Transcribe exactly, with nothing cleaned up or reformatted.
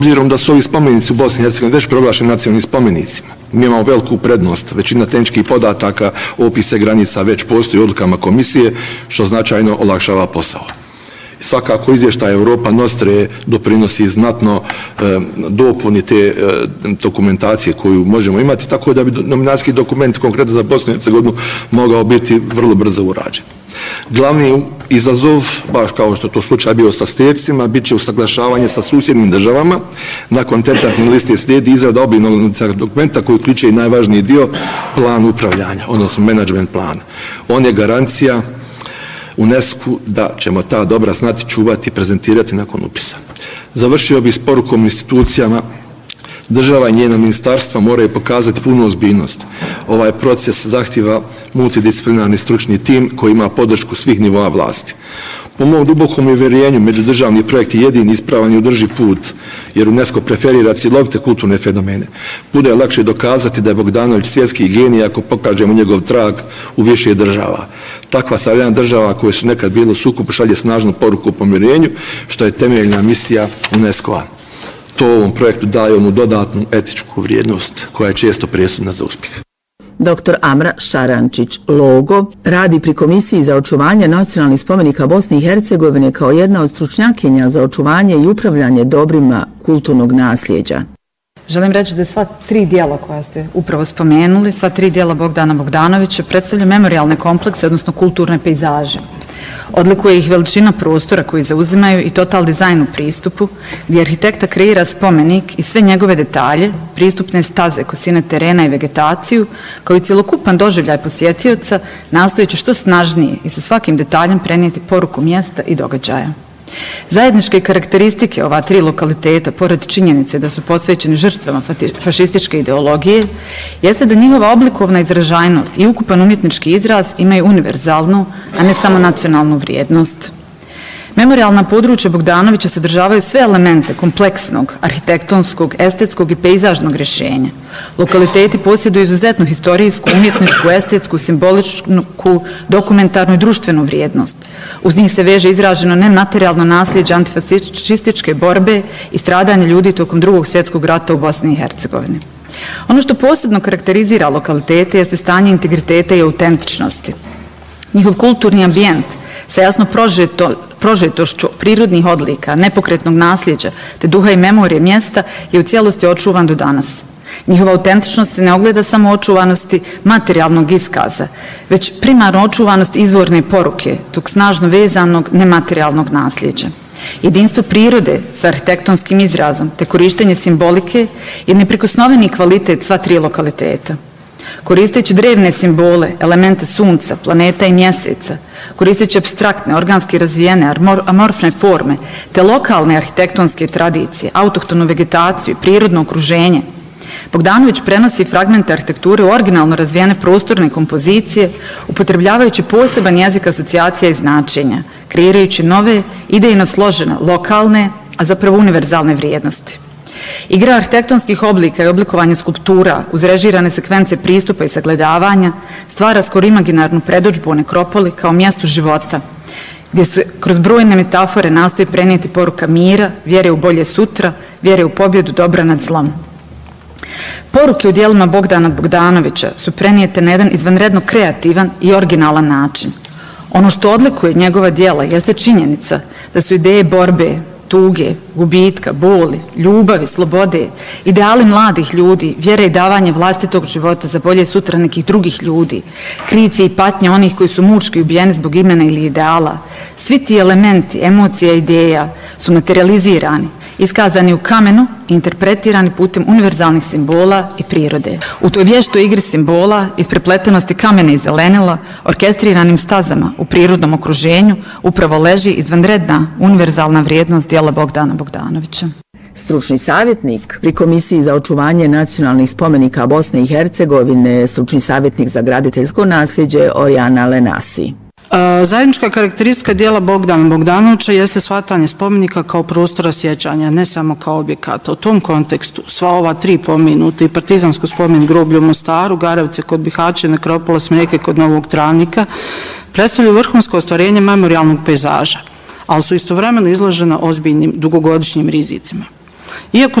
Obzirom da su ovi spomenici u Bosni i Hercegovini već proglašeni nacionalnim spomenicima, mi imamo veliku prednost, većina tehničkih podataka, opise granica već postoji odlukama komisije, što značajno olakšava posao. Svakako izvještaj Europa Nostre doprinosi znatno e, dopuni te e, dokumentacije koju možemo imati, tako da bi nominacijski dokument konkretno za Bosnu i Hercegovinu mogao biti vrlo brzo urađen. Glavni izazov, baš kao što to slučaj bio sa stjercima, bit će usaglašavanje sa susjednim državama. Nakon tentativne liste slijedi izrada obilnog dokumenta koji uključuje i najvažniji dio, plan upravljanja, odnosno management plana. On je garancija UNESCO da ćemo ta dobra znati čuvati i prezentirati nakon upisa. Završio bi s porukom institucijama. Država i njena ministarstva moraju pokazati punu ozbiljnost. Ovaj proces zahtjeva multidisciplinarni stručni tim koji ima podršku svih nivoa vlasti. Po mom dubokom uvjerenju, međudržavni projekt je jedini ispravan i održiv put, jer UNESCO preferira cjelovite kulturne fenomene. Bude je lakše dokazati da je Bogdanović svjetski genij ako pokažemo njegov trag u više država. Takva savremena država koje su nekad bile u sukobu šalje snažnu poruku o pomirenju, što je temeljna misija UNESCO-a. To ovom projektu daje onu dodatnu etičku vrijednost koja je često presudna za uspjeh. Doktor Amra Šarančić-Logo radi pri Komisiji za očuvanje nacionalnih spomenika Bosne i Hercegovine kao jedna od stručnjakinja za očuvanje i upravljanje dobrima kulturnog nasljeđa. Želim reći da sva tri dijela koja ste upravo spomenuli, sva tri dijela Bogdana Bogdanovića predstavljaju memorijalne komplekse, odnosno kulturne pejzaže. Odlikuje ih veličina prostora koji zauzimaju i total dizajn u pristupu, gdje arhitekta kreira spomenik i sve njegove detalje, pristupne staze, kosine terena i vegetaciju, kao i cjelokupan doživljaj posjetioca, nastojeći što snažnije i sa svakim detaljem prenijeti poruku mjesta i događaja. Zajedničke karakteristike ova tri lokaliteta, pored činjenice da su posvećeni žrtvama fašističke ideologije, jeste da njihova oblikovna izražajnost i ukupan umjetnički izraz imaju univerzalnu, a ne samo nacionalnu vrijednost. Memorijalna područja Bogdanovića sadržavaju sve elemente kompleksnog, arhitektonskog, estetskog i pejzažnog rješenja. Lokaliteti posjeduju izuzetnu historijsku, umjetničku, estetsku, simboličku, dokumentarnu i društvenu vrijednost. Uz njih se veže izraženo nematerijalno nasljeđe antifašističke borbe i stradanje ljudi tokom drugog svjetskog rata u Bosni i Hercegovini. Ono što posebno karakterizira lokalitete jeste stanje integriteta i autentičnosti. Njihov kulturni ambijent sa jasno prožeto, prožetošću prirodnih odlika, nepokretnog nasljeđa te duha i memorije mjesta je u cijelosti očuvan do danas. Njihova autentičnost se ne ogleda samo u očuvanosti materijalnog iskaza, već primarno očuvanost izvorne poruke, tog snažno vezanog nematerijalnog nasljeđa. Jedinstvo prirode sa arhitektonskim izrazom te korištenje simbolike je neprikosnoveni kvalitet sva tri lokaliteta. Koristeći drevne simbole, elemente sunca, planeta i mjeseca, koristeći apstraktne, organski razvijene, amorfne forme, te lokalne arhitektonske tradicije, autohtonu vegetaciju i prirodno okruženje, Bogdanović prenosi fragmente arhitekture u originalno razvijene prostorne kompozicije, upotrebljavajući poseban jezik asocijacija i značenja, kreirajući nove, idejno složene, lokalne, a zapravo univerzalne vrijednosti. Igra arhitektonskih oblika i oblikovanje skulptura uz režirane sekvence pristupa i sagledavanja stvara skoro imaginarnu predodžbu o nekropoli kao mjestu života, gdje se kroz brojne metafore nastoji prenijeti poruka mira, vjere u bolje sutra, vjere u pobjedu dobra nad zlom. Poruke u dijelima Bogdana Bogdanovića su prenijete na jedan izvanredno kreativan i originalan način. Ono što odlikuje njegova dijela jeste činjenica da su ideje borbe, tuge, gubitka, boli, ljubavi, slobode, ideali mladih ljudi, vjere i davanje vlastitog života za bolje sutra nekih drugih ljudi, krici i patnje onih koji su mučki ubijeni zbog imena ili ideala. Svi ti elementi, emocija i ideja su materializirani, iskazani u kamenu i interpretirani putem univerzalnih simbola i prirode. U toj vještoj igri simbola, isprepletenosti kamena i zelenila, orkestriranim stazama u prirodnom okruženju, upravo leži izvanredna univerzalna vrijednost dijela Bogdana Bogdanovića. Stručni savjetnik pri Komisiji za očuvanje nacionalnih spomenika Bosne i Hercegovine, stručni savjetnik za graditeljsko nasljeđe Orijana Lenasi. Zajednička karakteristika dijela Bogdana Bogdanovića jeste shvatanje spomenika kao prostora sjećanja, ne samo kao objekata. U tom kontekstu sva ova tri pomenuta i partizansko spomen groblje u Mostaru, Garevce kod Bihaća, nekropola Smrijeke kod Novog Travnika predstavljaju vrhunsko ostvarenje memorijalnog pejzaža, ali su istovremeno izložena ozbiljnim dugogodišnjim rizicima. Iako